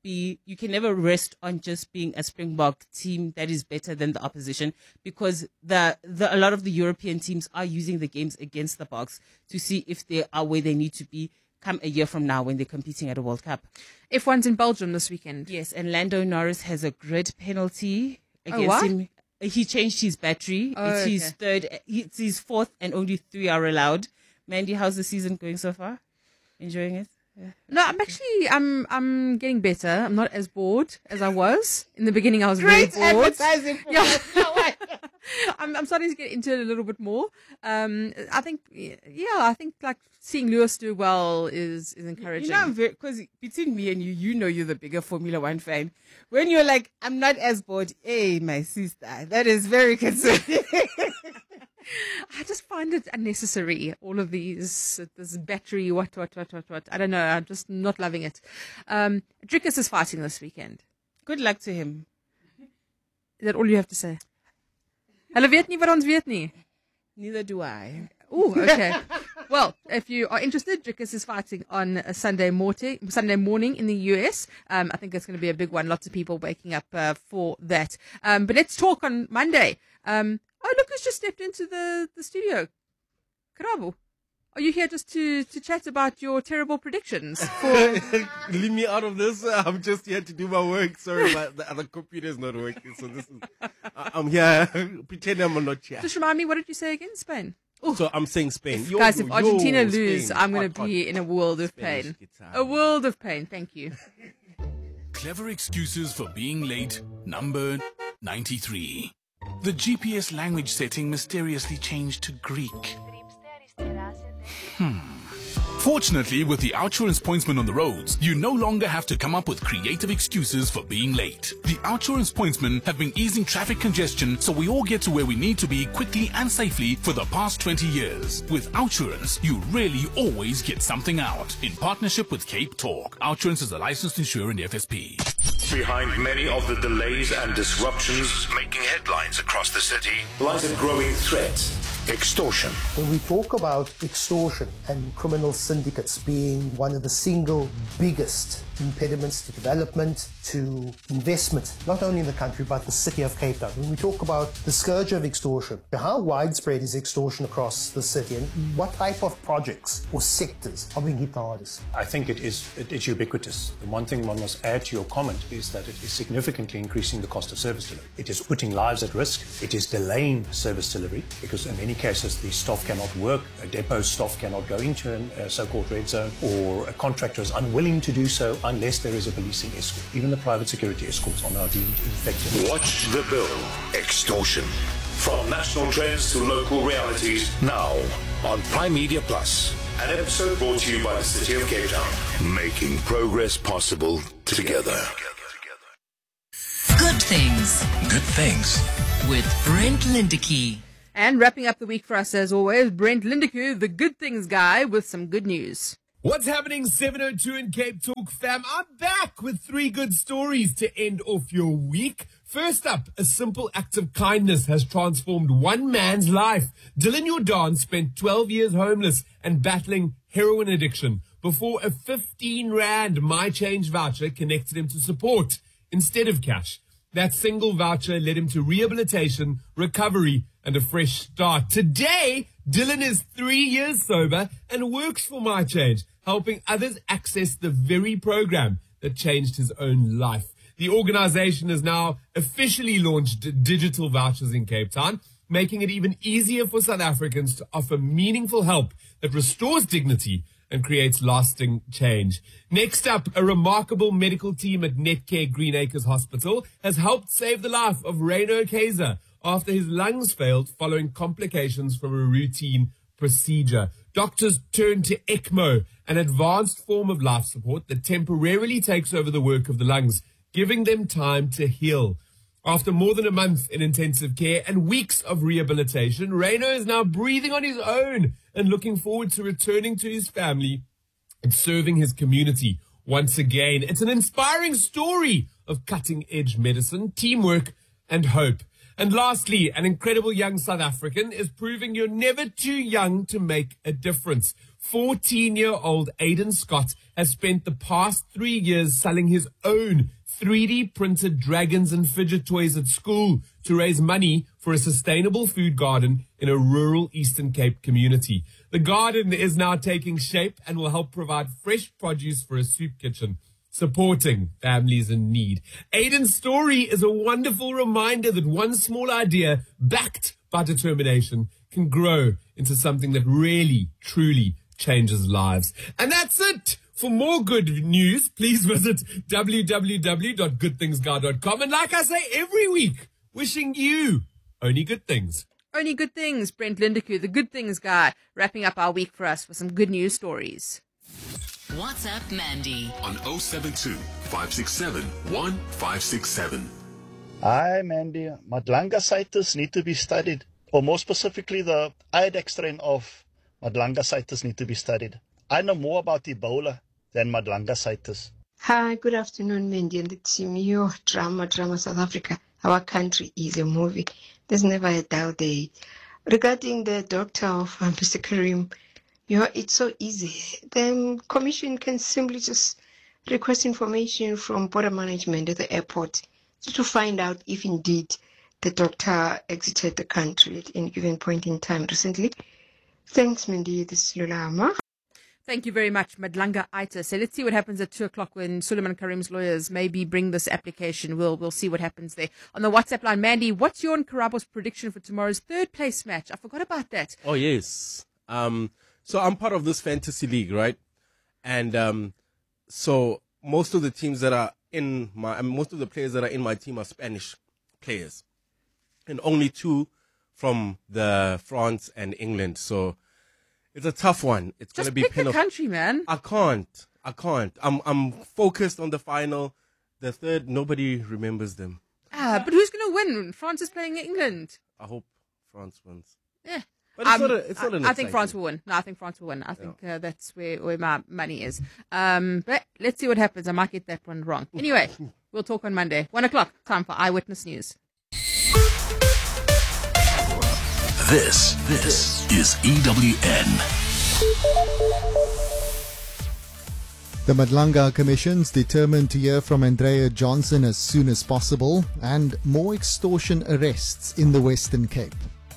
never rest on just being a Springbok team that is better than the opposition, because a lot of the European teams are using the games against the Boks to see if they are where they need to be come a year from now when they're competing at a World Cup. F1's in Belgium this weekend. Yes, and Lando Norris has a grid penalty against him. He changed his battery. It's his third. It's his fourth, and only 3 are allowed. Mandy, how's the season going so far? Enjoying it? Yeah. No, I'm getting better. I'm not as bored as I was in the beginning. I was Great very bored. Advertising for I'm starting to get into it a little bit more. I think like seeing Lewis do well is encouraging. You know, because between me and you know you're the bigger Formula One fan. When you're like, I'm not as bored. Hey, my sister, that is very concerning. I just find it unnecessary. All of this battery, what. I don't know. I'm just not loving it. Drickus is fighting this weekend. Good luck to him. Is that all you have to say? Hulle weet nie wat ons weet nie. Neither do I. Oh, okay. Well, if you are interested, Drickus is fighting on a Sunday morning in the US. I think it's going to be a big one. Lots of people waking up for that. But let's talk on Monday. Oh, look who's just stepped into the studio. Karabo, are you here just to chat about your terrible predictions? Leave me out of this. I'm just here to do my work. Sorry, the other computer is not working. So this is, I'm here pretending I'm not here. Just remind me, what did you say again? Spain. Ooh. So I'm saying Spain. Guys, if Argentina lose, I'm going to be in a world of pain. A world of pain. Thank you. Clever excuses for being late, number 93. The GPS language setting mysteriously changed to Greek. Fortunately, with the OUTsurance Pointsman on the roads, you no longer have to come up with creative excuses for being late. The OUTsurance Pointsmen have been easing traffic congestion so we all get to where we need to be quickly and safely for the past 20 years. With OUTsurance, you really always get something out. In partnership with Cape Talk, OUTsurance is a licensed insurer in the FSP. Behind many of the delays and disruptions making headlines across the city lies a growing threat. extortion. When we talk about extortion and criminal syndicates being one of the single biggest impediments to development, to investment, not only in the country but the city of Cape Town. When we talk about the scourge of extortion, how widespread is extortion across the city and what type of projects or sectors are being hit the hardest? I think it is ubiquitous. The one thing one must add to your comment is that it is significantly increasing the cost of service delivery. It is putting lives at risk. It is delaying service delivery because in many cases the staff cannot work, a depot staff cannot go into a so-called red zone, or a contractor is unwilling to do so unless there is a policing escort. Even the private security escorts are now deemed ineffective. Watch the bill. Extortion. From national trends to local realities, now on Prime Media Plus. An episode brought to you by the City of Cape Town. Making progress possible together. Good things. Good things. With Brent Lindecky. And wrapping up the week for us as always, Brent Lindecky, the good things guy, with some good news. What's happening, 702 in Cape Talk fam? I'm back with 3 good stories to end off your week. First up, a simple act of kindness has transformed one man's life. Dylan Jordan spent 12 years homeless and battling heroin addiction before a 15 Rand My Change voucher connected him to support instead of cash. That single voucher led him to rehabilitation, recovery, and a fresh start. Today, Dylan is 3 years sober and works for My Change, helping others access the very program that changed his own life. The organization has now officially launched digital vouchers in Cape Town, making it even easier for South Africans to offer meaningful help that restores dignity and creates lasting change. Next up, a remarkable medical team at Netcare Green Acres Hospital has helped save the life of Reno Kaiser after his lungs failed following complications from a routine procedure. Doctors turned to ECMO, an advanced form of life support that temporarily takes over the work of the lungs, giving them time to heal. After more than a month in intensive care and weeks of rehabilitation, Reno is now breathing on his own and looking forward to returning to his family and serving his community once again. It's an inspiring story of cutting-edge medicine, teamwork, and hope. And lastly, an incredible young South African is proving you're never too young to make a difference. 14-year-old Aiden Scott has spent the past 3 years selling his own 3D printed dragons and fidget toys at school to raise money for a sustainable food garden in a rural Eastern Cape community. The garden is now taking shape and will help provide fresh produce for a soup kitchen, supporting families in need. Aiden's story is a wonderful reminder that one small idea, backed by determination, can grow into something that really, truly changes lives. And that's it. For more good news, please visit www.goodthingsguy.com. And like I say every week, wishing you only good things. Only good things. Brent Lindecky, the good things guy, wrapping up our week for us with some good news stories. WhatsApp Mandy on 072 567 1567. Hi, Mandy. Madlanga citus need to be studied, or more specifically, the IDEX strain of Madlanga citus need to be studied. I know more about Ebola than Madlanga citus. Hi, good afternoon, Mandy and the team. Your drama South Africa. Our country is a movie. There's never a dull day. Regarding the doctor of Mr. Karim, it's so easy. The commission can simply just request information from border management at the airport to find out if indeed the doctor exited the country at any given point in time recently. Thanks, Mandy. This is Lulama. Thank you very much, Madlanga Aita. So let's see what happens at 2 o'clock when Suleiman Karim's lawyers maybe bring this application. We'll see what happens there. On the WhatsApp line, Mandy, what's your and Karabo's prediction for tomorrow's third place match? I forgot about that. Oh, yes. So I'm part of this fantasy league, right? And so most of the teams that are most of the players that are in my team are Spanish players, and only 2 from the France and England. So it's a tough one. It's going to be pick the country, man. I can't. I'm focused on the final. The third, nobody remembers them. But who's going to win? France is playing England. I hope France wins. Yeah. But it's not an I think France will win. No, I think France will win. I think that's where my money is. But let's see what happens. I might get that one wrong. Anyway, we'll talk on Monday. 1 o'clock. Time for Eyewitness News. This is EWN. The Madlanga Commission's determined to hear from Andrea Johnson as soon as possible, and more extortion arrests in the Western Cape.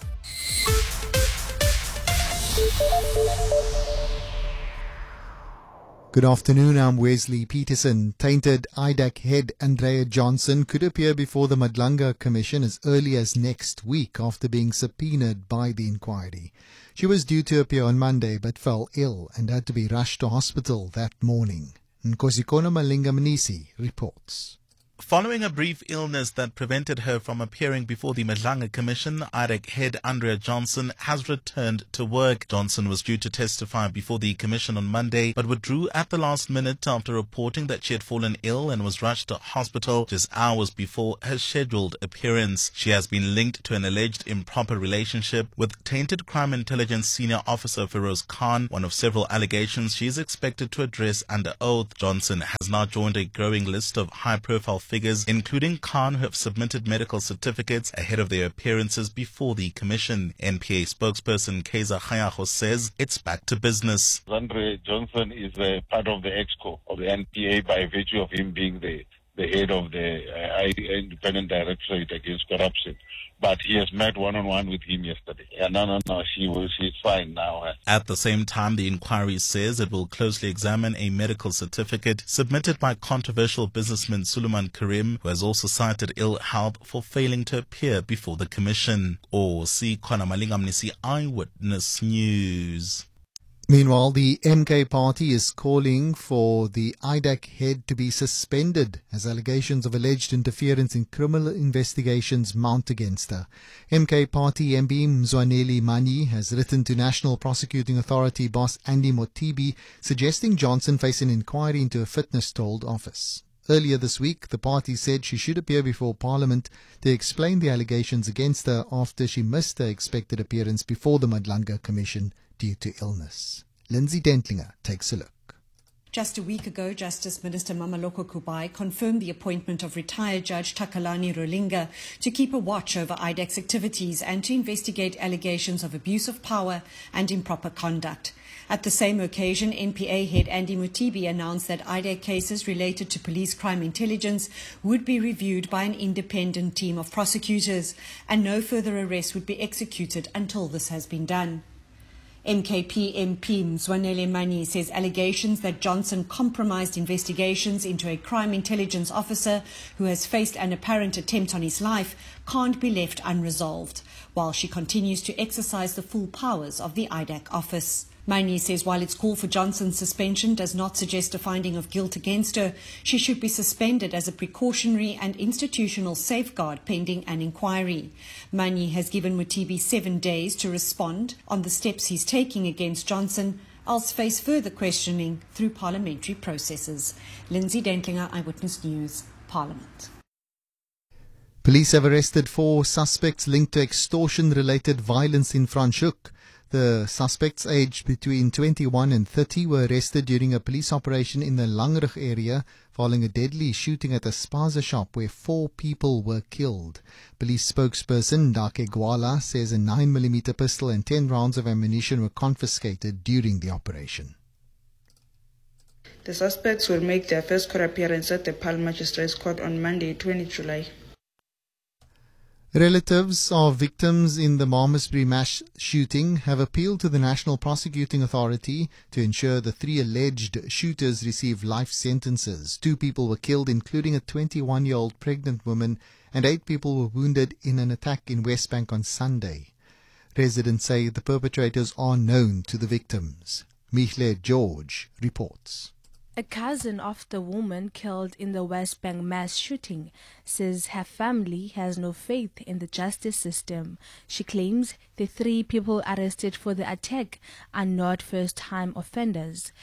Good afternoon, I'm Wesley Peterson. Tainted IDAC head Andrea Johnson could appear before the Madlanga Commission as early as next week after being subpoenaed by the inquiry. She was due to appear on Monday but fell ill and had to be rushed to hospital that morning. Nkosikona Malinga Mnisi reports. Following a brief illness that prevented her from appearing before the Madlanga Commission, IDAC head Andrea Johnson has returned to work. Johnson was due to testify before the Commission on Monday, but withdrew at the last minute after reporting that she had fallen ill and was rushed to hospital just hours before her scheduled appearance. She has been linked to an alleged improper relationship with tainted crime intelligence senior officer Feroz Khan, one of several allegations she is expected to address under oath. Johnson has now joined a growing list of high-profile figures, including Khan, who have submitted medical certificates ahead of their appearances before the Commission. NPA spokesperson Kaiser Khayago says it's back to business. Andrea Johnson is a part of the EXCO of the NPA by virtue of him being the head of the Independent Directorate Against Corruption. But he has met one-on-one with him yesterday. No, she's fine now. At the same time, the inquiry says it will closely examine a medical certificate submitted by controversial businessman Suleiman Karim, who has also cited ill health for failing to appear before the Commission. See Kona Malinga Mnisi, Eyewitness News. Meanwhile, the MK party is calling for the IDAC head to be suspended as allegations of alleged interference in criminal investigations mount against her. MK party MP Mzwaneli Manyi has written to National Prosecuting Authority boss Andy Motibi suggesting Johnson face an inquiry into a fitness to hold office. Earlier this week, the party said she should appear before Parliament to explain the allegations against her after she missed her expected appearance before the Madlanga Commission due to illness. Lindsay Dentlinger takes a look. Just a week ago, Justice Minister Mamaloko Kubai confirmed the appointment of retired Judge Takalani Rolinga to keep a watch over IDAC's activities and to investigate allegations of abuse of power and improper conduct. At the same occasion, NPA head Andy Motibi announced that IDAC cases related to police crime intelligence would be reviewed by an independent team of prosecutors, and no further arrests would be executed until this has been done. MKP MP Mzwaneli Manyi says allegations that Johnson compromised investigations into a crime intelligence officer who has faced an apparent attempt on his life can't be left unresolved, while she continues to exercise the full powers of the IDAC office. Manyi says while its call for Johnson's suspension does not suggest a finding of guilt against her, she should be suspended as a precautionary and institutional safeguard pending an inquiry. Manyi has given Motibi 7 days to respond on the steps he's taking against Johnson, else face further questioning through parliamentary processes. Lindsay Dentlinger, Eyewitness News, Parliament. Police have arrested 4 suspects linked to extortion-related violence in Franschhoek. The suspects aged between 21 and 30 were arrested during a police operation in the Langrug area following a deadly shooting at a spaza shop where 4 people were killed. Police spokesperson Dake Gwala says a 9mm pistol and 10 rounds of ammunition were confiscated during the operation. The suspects will make their first court appearance at the Paarl Magistrates Court on Monday, 20 July. Relatives of victims in the Malmesbury mass shooting have appealed to the National Prosecuting Authority to ensure the 3 alleged shooters receive life sentences. 2 people were killed, including a 21-year-old pregnant woman, and 8 people were wounded in an attack in Westbank on Sunday. Residents say the perpetrators are known to the victims. Michle George reports. A cousin of the woman killed in the Westbank mass shooting says her family has no faith in the justice system. She claims the 3 people arrested for the attack are not first-time offenders.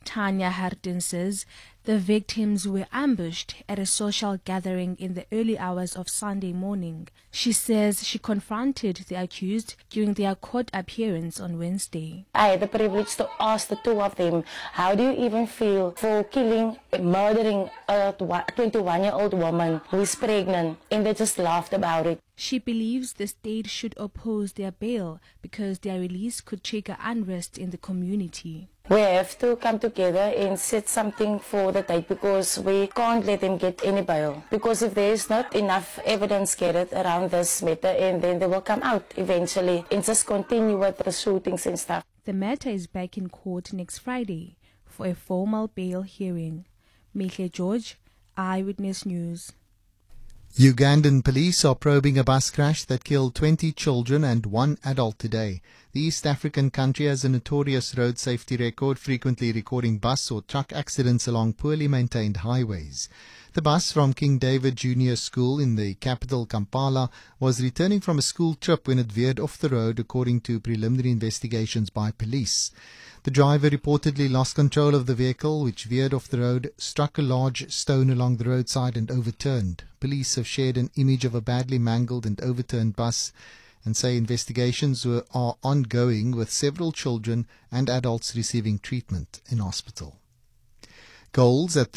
Tanya Harden says the victims were ambushed at a social gathering in the early hours of Sunday morning. She says she confronted the accused during their court appearance on Wednesday. I had the privilege to ask the two of them, how do you even feel for murdering a 21-year-old woman who is pregnant? And they just laughed about it. She believes the state should oppose their bail because their release could trigger unrest in the community. We have to come together and set something for the date because we can't let them get any bail. Because if there is not enough evidence gathered around this matter, and then they will come out eventually and just continue with the shootings and stuff. The matter is back in court next Friday for a formal bail hearing. Mihle George, Eyewitness News. Ugandan police are probing a bus crash that killed 20 children and 1 adult today. The East African country has a notorious road safety record, frequently recording bus or truck accidents along poorly maintained highways. The bus from King David Junior School in the capital Kampala was returning from a school trip when it veered off the road, according to preliminary investigations by police. The driver reportedly lost control of the vehicle, which veered off the road, struck a large stone along the roadside and overturned. Police have shared an image of a badly mangled and overturned bus and say investigations are ongoing, with several children and adults receiving treatment in hospital. Gold's at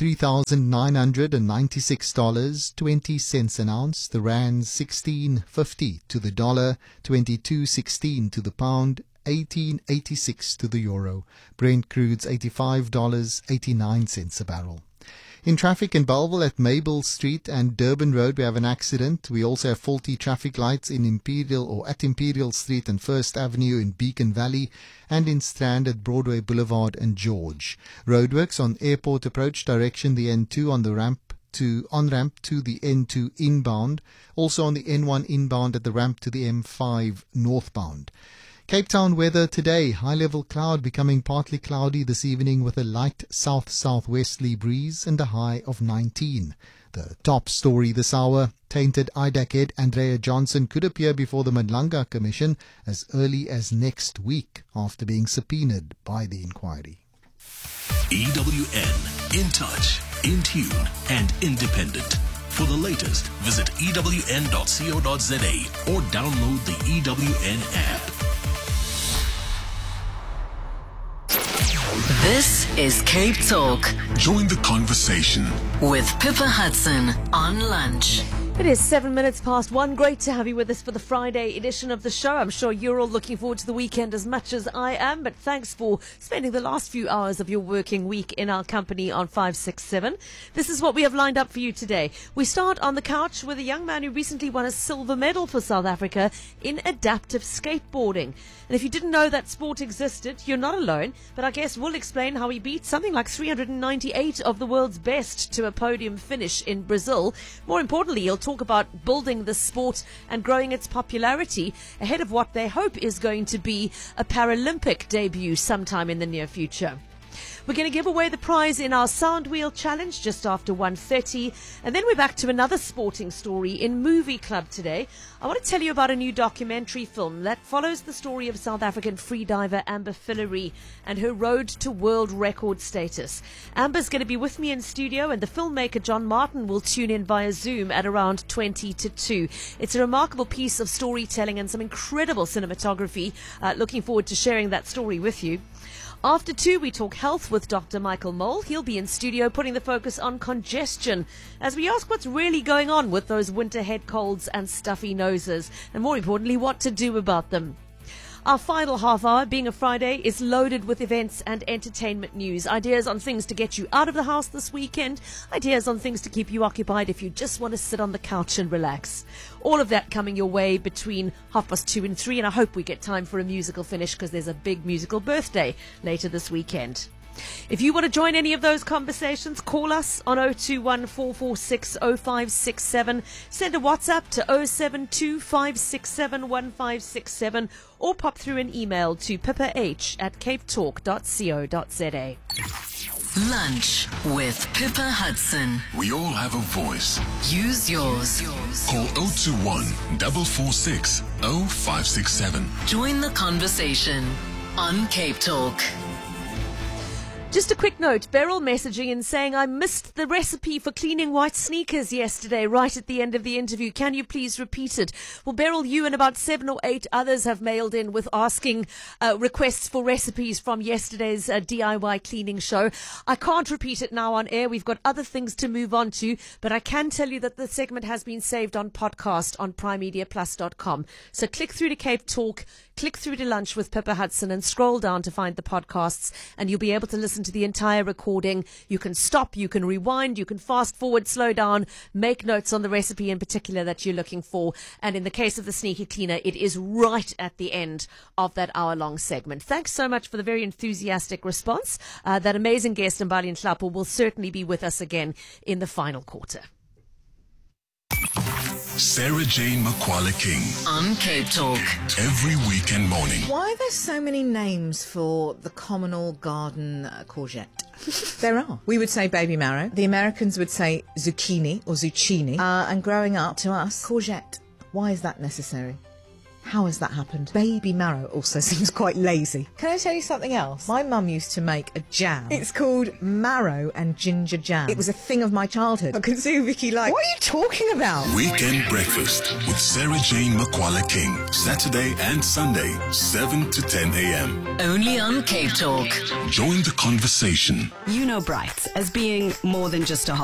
$3,996.20 an ounce. The rand $16.50 to the dollar, $22.16 to the pound, $18.86 to the euro. Brent crude's $85.89 a barrel. In traffic in Bellville at Mabel Street and Durban Road, we have an accident. We also have faulty traffic lights in at Imperial Street and First Avenue in Beacon Valley, and in Strand at Broadway Boulevard and George. Roadworks on Airport Approach direction, the N2 on the on-ramp to the N2 inbound. Also on the N1 inbound at the ramp to the M5 northbound. Cape Town weather today, high-level cloud becoming partly cloudy this evening with a light south-southwesterly breeze and a high of 19. The top story this hour, tainted IDAC head Andrea Johnson could appear before the Madlanga Commission as early as next week after being subpoenaed by the inquiry. EWN, in touch, in tune and independent. For the latest, visit ewn.co.za or download the EWN app. This is Cape Talk. Join the conversation with Pippa Hudson on Lunch. It is 7 minutes past 1. Great to have you with us for the Friday edition of the show. I'm sure you're all looking forward to the weekend as much as I am, but thanks for spending the last few hours of your working week in our company on 567. This is what we have lined up for you today. We start on the couch with a young man who recently won a silver medal for South Africa in adaptive skateboarding. And if you didn't know that sport existed, you're not alone, but I guess we'll explain how he beat something like 398 of the world's best to a podium finish in Brazil. More importantly, he'll talk about building the sport and growing its popularity ahead of what they hope is going to be a Paralympic debut sometime in the near future. We're going to give away the prize in our Sound Wheel Challenge just after 1:30. And then we're back to another sporting story in Movie Club today. I want to tell you about a new documentary film that follows the story of South African freediver Amber Fillery and her road to world record status. Amber's going to be with me in studio, and the filmmaker John Martin will tune in via Zoom at around 20 to 2. It's a remarkable piece of storytelling and some incredible cinematography. Looking forward to sharing that story with you. After 2, we talk health with Dr. Michael Mole. He'll be in studio putting the focus on congestion as we ask what's really going on with those winter head colds and stuffy noses, and more importantly, what to do about them. Our final half hour, being a Friday, is loaded with events and entertainment news. Ideas on things to get you out of the house this weekend. Ideas on things to keep you occupied if you just want to sit on the couch and relax. All of that coming your way between 2:30 and 3. And I hope we get time for a musical finish because there's a big musical birthday later this weekend. If you want to join any of those conversations, call us on 021 446 0567. Send a WhatsApp to 072 567 1567 or pop through an email to pippa@capetalk.co.za. Lunch with Pippa Hudson. We all have a voice. Use yours. Call 021 446 0567. Join the conversation on Cape Talk. Just a quick note, Beryl messaging and saying, I missed the recipe for cleaning white sneakers yesterday, right at the end of the interview. Can you please repeat it? Well, Beryl, you and about 7 or 8 others have mailed in with asking requests for recipes from yesterday's DIY cleaning show. I can't repeat it now on air. We've got other things to move on to, but I can tell you that the segment has been saved on podcast on primemediaplus.com. So click through to Cape Talk, click through to Lunch with Pippa Hudson and scroll down to find the podcasts, and you'll be able to listen to the entire recording. You can stop, you can rewind, you can fast forward, slow down, make notes on the recipe in particular that you're looking for. And in the case of the sneaker cleaner, it is right at the end of that hour-long segment. Thanks so much for the very enthusiastic response. That amazing guest, Mbali Nhlapo, will certainly be with us again in the final quarter. Sarah Jane Makwala King on Cape Talk every weekend morning. Why are there so many names for the communal garden courgette? There are. We would say baby marrow. The Americans would say zucchini or zucchini. And growing up, to us, courgette. Why is that necessary? How has that happened? Baby marrow also seems quite lazy. Can I tell you something else? My mum used to make a jam. It's called marrow and ginger jam. It was a thing of my childhood. I can see Vicky like, what are you talking about? Weekend Breakfast with Sarah Jane Makwala King. Saturday and Sunday, 7 to 10 a.m. Only on Cape Talk. Join the conversation. You know Brights as being more than just a